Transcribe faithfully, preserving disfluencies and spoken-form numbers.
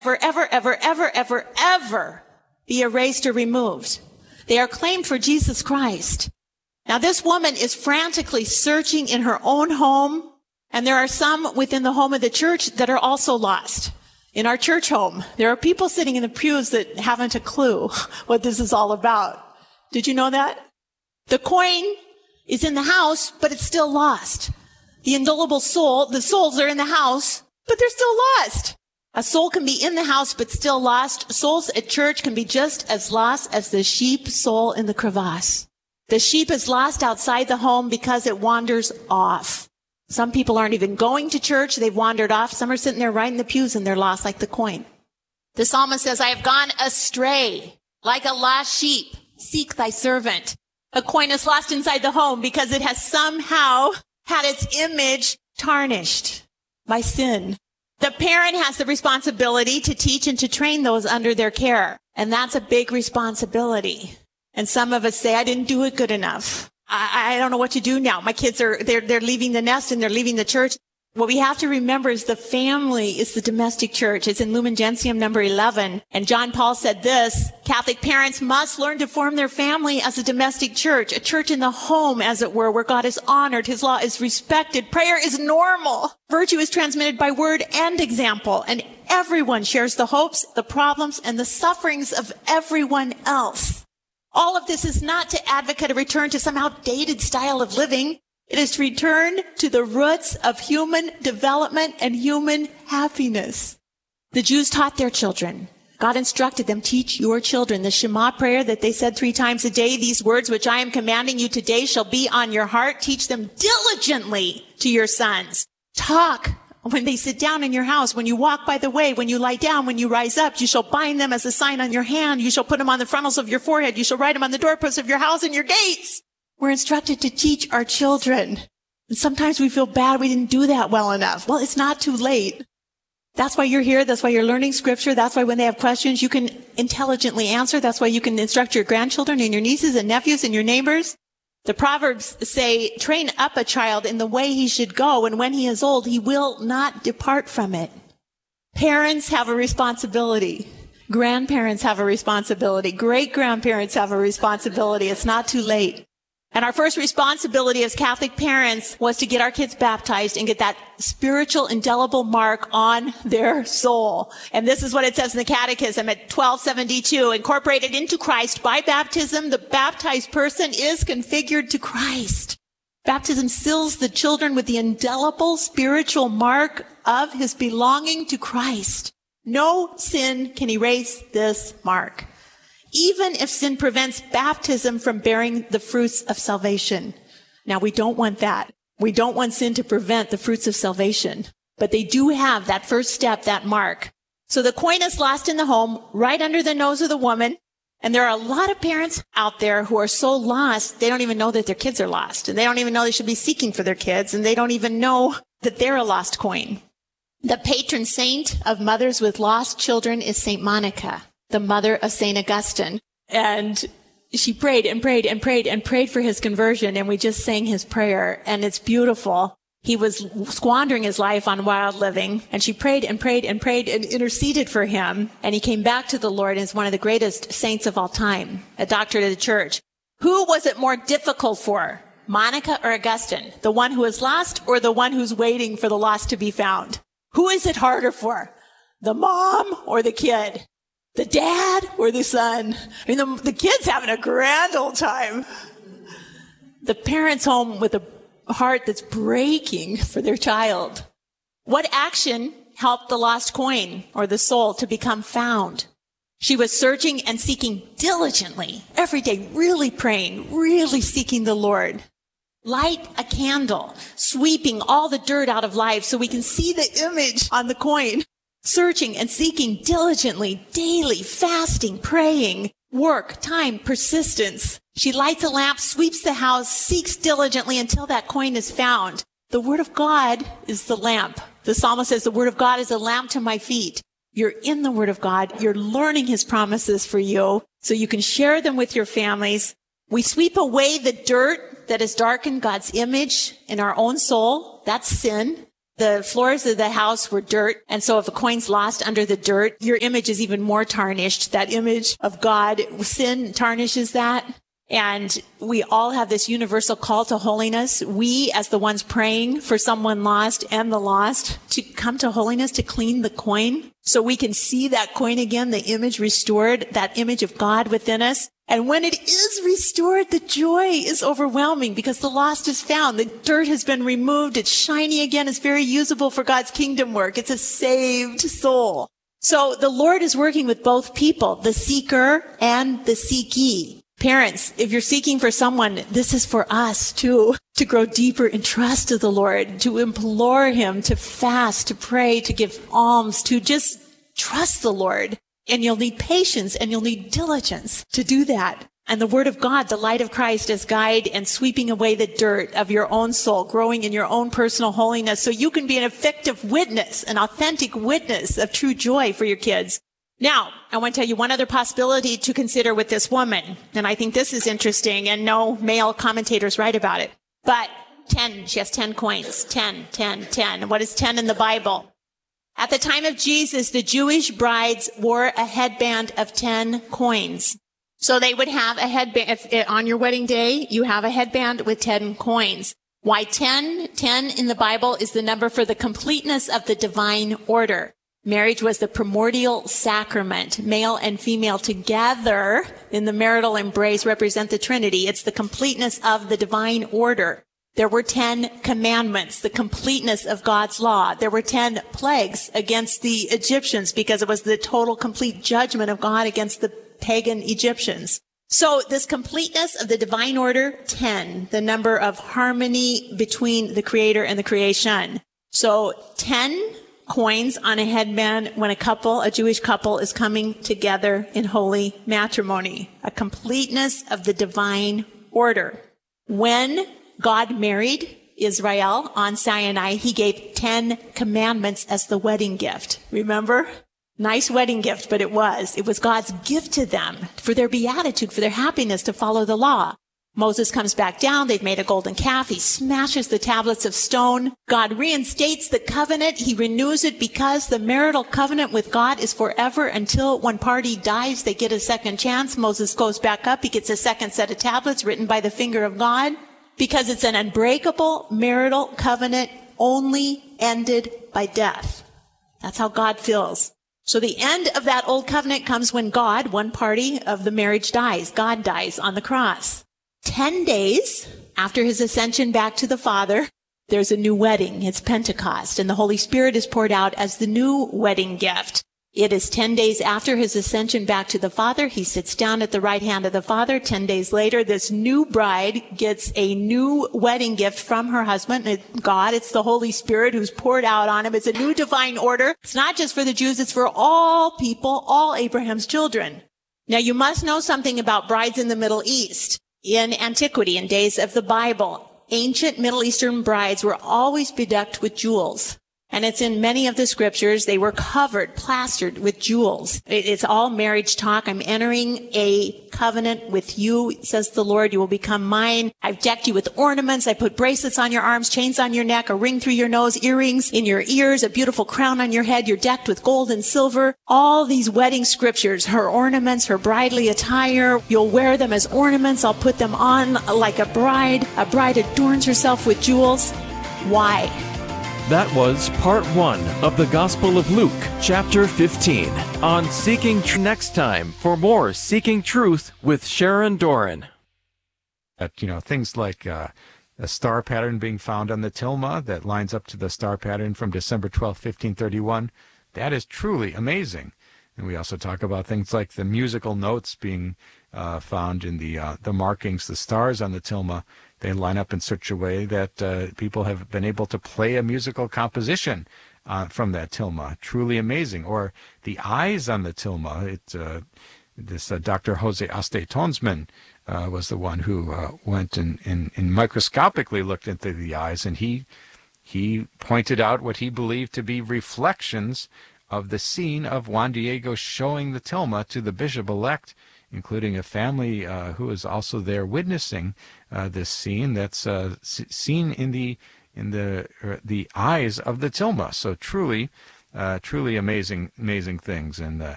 forever, ever, ever, ever, ever be erased or removed. They are claimed for Jesus Christ. Now, this woman is frantically searching in her own home, and there are some within the home of the church that are also lost. In our church home, there are people sitting in the pews that haven't a clue what this is all about. Did you know that? The coin is in the house, but it's still lost. The indelible soul, the souls are in the house, but they're still lost. A soul can be in the house, but still lost. Souls at church can be just as lost as the sheep soul in the crevasse. The sheep is lost outside the home because it wanders off. Some people aren't even going to church. They've wandered off. Some are sitting there right in the pews and they're lost like the coin. The psalmist says, I have gone astray like a lost sheep. Seek thy servant. A coin is lost inside the home because it has somehow had its image tarnished by sin. The parent has the responsibility to teach and to train those under their care. And that's a big responsibility. And some of us say, I didn't do it good enough. I, I don't know what to do now. My kids are, they're, they're leaving the nest and they're leaving the church. What we have to remember is the family is the domestic church. It's in Lumen Gentium number eleven. And John Paul said this, Catholic parents must learn to form their family as a domestic church, a church in the home, as it were, where God is honored, his law is respected, prayer is normal, virtue is transmitted by word and example, and everyone shares the hopes, the problems, and the sufferings of everyone else. All of this is not to advocate a return to some outdated style of living. It is to return to the roots of human development and human happiness. The Jews taught their children. God instructed them, teach your children the Shema prayer that they said three times a day. These words which I am commanding you today shall be on your heart. Teach them diligently to your sons. Talk when they sit down in your house, when you walk by the way, when you lie down, when you rise up. You shall bind them as a sign on your hand. You shall put them on the frontals of your forehead. You shall write them on the doorposts of your house and your gates. We're instructed to teach our children. And sometimes we feel bad we didn't do that well enough. Well, it's not too late. That's why you're here. That's why you're learning scripture. That's why when they have questions, you can intelligently answer. That's why you can instruct your grandchildren and your nieces and nephews and your neighbors. The Proverbs say, train up a child in the way he should go, and when he is old, he will not depart from it. Parents have a responsibility. Grandparents have a responsibility. Great-grandparents have a responsibility. It's not too late. And our first responsibility as Catholic parents was to get our kids baptized and get that spiritual indelible mark on their soul. And this is what it says in the Catechism at twelve seventy-two. Incorporated into Christ by baptism, the baptized person is configured to Christ. Baptism seals the children with the indelible spiritual mark of his belonging to Christ. No sin can erase this mark, even if sin prevents baptism from bearing the fruits of salvation. Now, we don't want that. We don't want sin to prevent the fruits of salvation. But they do have that first step, that mark. So the coin is lost in the home, right under the nose of the woman. And there are a lot of parents out there who are so lost, they don't even know that their kids are lost. And they don't even know they should be seeking for their kids. And they don't even know that they're a lost coin. The patron saint of mothers with lost children is Saint Monica, the mother of Saint Augustine. And she prayed and prayed and prayed and prayed for his conversion. And we just sang his prayer. And it's beautiful. He was squandering his life on wild living. And she prayed and prayed and prayed and interceded for him. And he came back to the Lord and is one of the greatest saints of all time, a doctor of the church. Who was it more difficult for, Monica or Augustine? The one who is lost or the one who's waiting for the lost to be found? Who is it harder for, the mom or the kid? The dad or the son? I mean, the, the kid's having a grand old time. The parent's home with a heart that's breaking for their child. What action helped the lost coin or the soul to become found? She was searching and seeking diligently every day, really praying, really seeking the Lord. Light a candle, sweeping all the dirt out of life so we can see the image on the coin. Searching and seeking diligently, daily, fasting, praying, work, time, persistence. She lights a lamp, sweeps the house, seeks diligently until that coin is found. The Word of God is the lamp. The psalmist says, the Word of God is a lamp to my feet. You're in the Word of God. You're learning His promises for you so you can share them with your families. We sweep away the dirt that has darkened God's image in our own soul. That's sin. The floors of the house were dirt. And so if a coin's lost under the dirt, your image is even more tarnished. That image of God, sin tarnishes that. And we all have this universal call to holiness. We, as the ones praying for someone lost and the lost, to come to holiness, to clean the coin, so we can see that coin again, the image restored, that image of God within us. And when it is restored, the joy is overwhelming because the lost is found. The dirt has been removed. It's shiny again. It's very usable for God's kingdom work. It's a saved soul. So the Lord is working with both people, the seeker and the seekee. Parents, if you're seeking for someone, this is for us too, to grow deeper in trust of the Lord, to implore him, to fast, to pray, to give alms, to just trust the Lord. And you'll need patience and you'll need diligence to do that. And the word of God, the light of Christ as guide and sweeping away the dirt of your own soul, growing in your own personal holiness so you can be an effective witness, an authentic witness of true joy for your kids. Now, I want to tell you one other possibility to consider with this woman. And I think this is interesting, and no male commentators write about it. But ten, she has ten coins. ten, ten, ten. What is ten in the Bible? At the time of Jesus, the Jewish brides wore a headband of ten coins. So they would have a headband. If on your wedding day, you have a headband with ten coins. Why ten? ten in the Bible is the number for the completeness of the divine order. Marriage was the primordial sacrament. Male and female together in the marital embrace represent the Trinity. It's the completeness of the divine order. There were ten commandments, the completeness of God's law. There were ten plagues against the Egyptians because it was the total complete judgment of God against the pagan Egyptians. So this completeness of the divine order, ten, the number of harmony between the Creator and the creation. So ten coins on a headband when a couple, a Jewish couple, is coming together in holy matrimony. A completeness of the divine order. When God married Israel on Sinai, he gave ten commandments as the wedding gift. Remember? Nice wedding gift, but it was. It was God's gift to them for their beatitude, for their happiness to follow the law. Moses comes back down. They've made a golden calf. He smashes the tablets of stone. God reinstates the covenant. He renews it because the marital covenant with God is forever until one party dies. They get a second chance. Moses goes back up. He gets a second set of tablets written by the finger of God because it's an unbreakable marital covenant only ended by death. That's how God feels. So the end of that old covenant comes when God, one party of the marriage, dies. God dies on the cross. Ten days after his ascension back to the Father, there's a new wedding. It's Pentecost, and the Holy Spirit is poured out as the new wedding gift. It is ten days after his ascension back to the Father. He sits down at the right hand of the Father. Ten days later, this new bride gets a new wedding gift from her husband, God. It's the Holy Spirit who's poured out on him. It's a new divine order. It's not just for the Jews. It's for all people, all Abraham's children. Now, you must know something about brides in the Middle East. In antiquity, in days of the Bible, ancient Middle Eastern brides were always bedecked with jewels. And it's in many of the scriptures, they were covered, plastered with jewels. It's all marriage talk. I'm entering a covenant with you, says the Lord. You will become mine. I've decked you with ornaments. I put bracelets on your arms, chains on your neck, a ring through your nose, earrings in your ears, a beautiful crown on your head. You're decked with gold and silver. All these wedding scriptures, her ornaments, her bridally attire. You'll wear them as ornaments. I'll put them on like a bride. A bride adorns herself with jewels. Why? That was part one of the Gospel of Luke, chapter fifteen, on Seeking Truth. Next time for more Seeking Truth with Sharon Doran. That, you know, things like uh, a star pattern being found on the tilma that lines up to the star pattern from December twelfth, fifteen thirty-one, that is truly amazing. And we also talk about things like the musical notes being uh, found in the uh, the markings, the stars on the tilma. They line up in such a way that uh, people have been able to play a musical composition uh, from that tilma. Truly amazing. Or the eyes on the tilma. It, uh, this uh, Doctor Jose Aste Tonsman uh, was the one who uh, went and, and, and microscopically looked into the eyes, and he he pointed out what he believed to be reflections of the scene of Juan Diego showing the tilma to the bishop-elect, including a family uh, who is also there witnessing uh, this scene that's uh, seen in the in the uh, the eyes of the tilma. So truly, uh, truly amazing, amazing things. And uh,